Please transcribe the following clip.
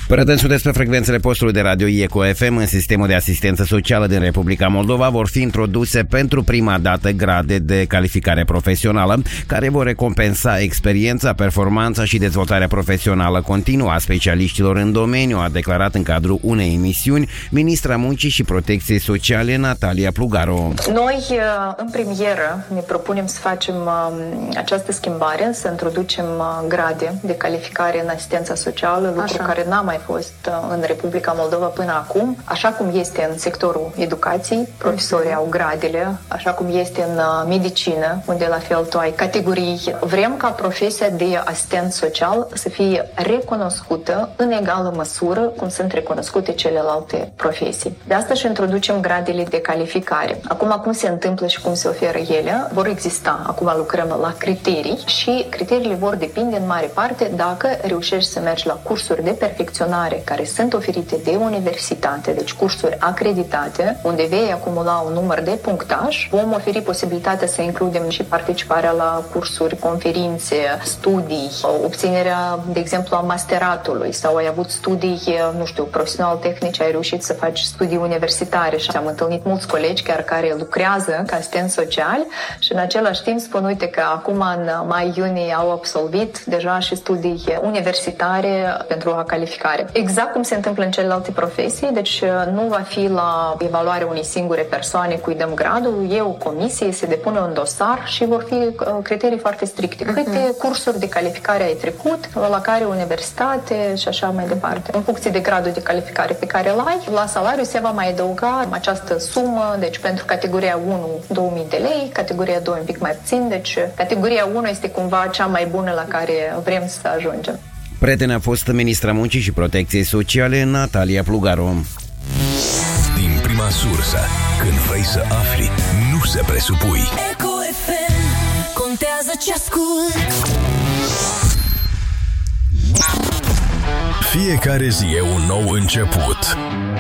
Pretențul despre frecvențele postului de radio Eco FM în sistemul de asistență socială din Republica Moldova vor fi introduse pentru prima dată grade de calificare profesională, care vor recompensa experiența, performanța și dezvoltarea profesională continuă a specialiștilor în domeniu, a declarat în cadrul unei emisiuni ministra Muncii și Protecției Sociale Natalia Plugaro. Noi, în premieră, ne propunem să facem această schimbare, să introducem grade de calificare în asistența socială, lucru care n-a mai fost în Republica Moldova până acum, așa cum este în sectorul educației, profesorii au gradele, așa cum este în medicină, unde la fel tu ai categorii. Vrem ca profesia de asistent social să fie recunoscută în egală măsură cum sunt recunoscute celelalte profesii. De asta și introducem gradele de calificare. Acum, cum se întâmplă și cum se oferă ele, vor exista. Acum lucrăm la criterii și criteriile vor depinde în mare parte dacă reușești să mergi la cursuri de perfecționare care sunt oferite de universitate, deci cursuri acreditate, unde vei acumula un număr de punctaj. Vom oferi posibilitatea să includem și participarea la cursuri, conferințe, studii, obținerea, de exemplu, a masteratului sau ai avut studii, profesional-tehnice, ai reușit să faci studii universitare și am întâlnit mulți colegi chiar care lucrează ca asistenți sociali și în același timp spun, uite că acum în mai-iunie au absolvit deja și studii universitare pentru a calificare. Exact cum se întâmplă în celelalte profesii, deci nu va fi la evaluarea unei singure persoane cui dăm gradul, e o comisie, se depune un dosar și vor fi criterii foarte stricte. Câte cursuri de calificare ai trecut, la care universitate și așa mai departe. În funcție de gradul de calificare pe care îl ai, la salariu se va mai adăuga această sumă, deci pentru categoria 1 2000 de lei, categoria 2 un pic mai puțin, deci categoria 1 este cumva cea mai bună la care vrem să ajungem. Prietena a fost ministra Muncii și Protecției Sociale Natalia Plugaro. Din prima sursă, când vrei să afli, nu se presupui. Eco FM, contează ce ascult. Fiecare zi e un nou început.